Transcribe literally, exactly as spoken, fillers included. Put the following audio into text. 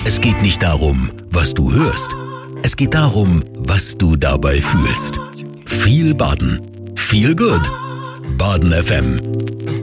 Es geht nicht darum, was du hörst. Es geht darum, was du dabei fühlst. Viel Baden. Viel gut. Baden F M.